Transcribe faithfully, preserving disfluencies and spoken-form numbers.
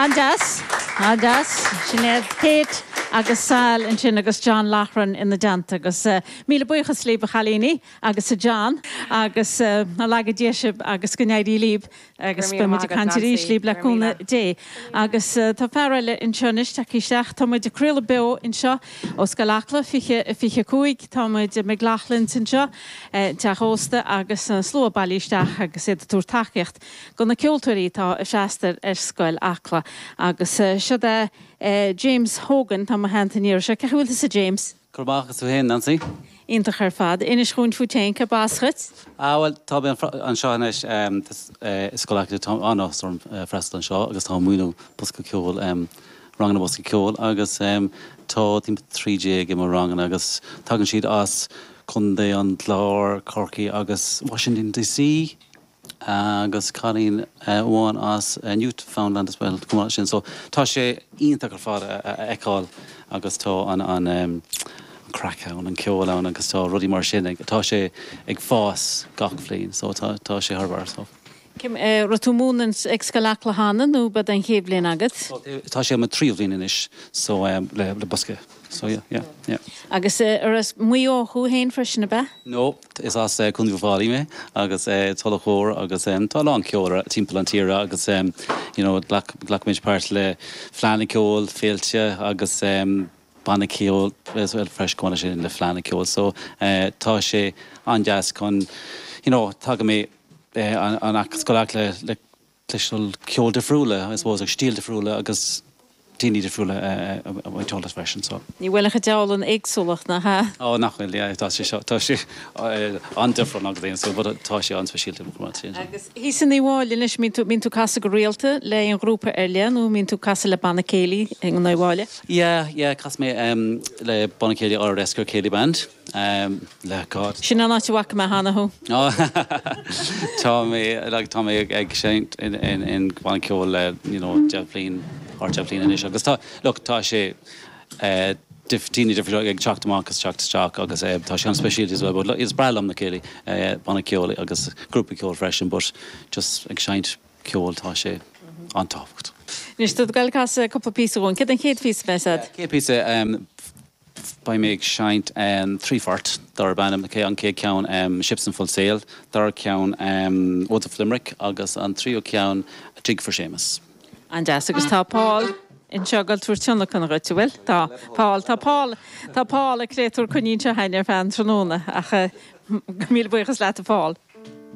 Andas, Andas, Sinead Kate, agus Sal and sin agus John Lachran in the Dant agus uh, míle buchas líb a chalíní agus a John agus uh, a lagad díisib agus gneidí líb agus bimid a cantiríis líb leúna dé agus uh, tá fearile in sionis tá isteach tá muid a cruúla beo in seo os go lachla fiche fiche cúig tá muid me glachlinn sin seo te hósta agus uh, sló bailíisteach agus é túr takeíocht go na ceoltóirí tá a seaster ar scoil achla agus uh, seo de Uh, James Hogan, tá ma hantaníir se, ce bhfuil sa James? Corbachas tú hen, Nancy? Ínta chuir fad, inis chuún fútein ca báschuit? Ah, well, tá ben an seo inis iscolachta tá anna storm freistal an seo, agus tá múnú busca ceol, rangan busca ceol, agus tá tím trí G go mar rangan, agus tagan siad as chundé an Lár, Corky, agus Washington D C, agus Carín bháin as Newfoundland as well cumá sin, so tá sé ionta gur fád eáil agus tá an an Crackdown an ceolán agus tá rudí mar sin tá sé ag fás gach fliain, so tá sé thbhar so. Cim rotú múnans ag scalach le hána nó bad an chéad bliain agat? Tá sé am tríomh bliain inis, so le busca. So yeah, yeah, yeah. Agus ar as muo chu héin freisin be? No, is as chun bháí me agus tola chóir agus tá an ceóra timp an tíra agus you know glacmid páirt le fleanna ceol féilte agus banna ceol well freis cóna sin le fleanna ceol, so tá sé an deas chun you know tá mé an scoileach le le cluisiúil ceol de friúla, I suppose ag stíl de friúla agus tíní de friúla a tolas version so. Ní bhfuil a deáil an éagsúlacht na ha? Ó nachfuil, yeah, tá sé tá sé an difriúil nach daon, so bud tá sé an speisialta information. Agus hí san ní bháil inis mín tú mín tú casa go réalta le an grúpa ar lean nó mín tú casa le banna céilí ag an bháile? Yeah, yeah, cas mé le banna céilí ar rescue céilí band. Um, le God. Sin an áte wacha me hána ho? Oh, tá mé like tá mé ag séint in in in banna ceol le you know Javelin or Javelin inis agus tá look tá sé uh tíní difriúil ag teachta agus teachta teach agus tá sé an speisialty as well, but is brelam na céilí banna ceol agus grúpa ceol freisin, but just ag séint ceol tá sé an táhacht. Nis tú gail casa couple písa ón, cé an chéad písa fesad? Cé písa um by me shine um three fort dar ban am an cé ceann um ships and full sail dar ceann um Oath of Limerick agus an trio ceann a jig for Seamus. An deas agus tá Paul in seagal túr tionna chun roiite bhfuil tá Paul tá Paul tá Paul a créatúr chunín se haine fan tróna ach míle buchas le a Paul.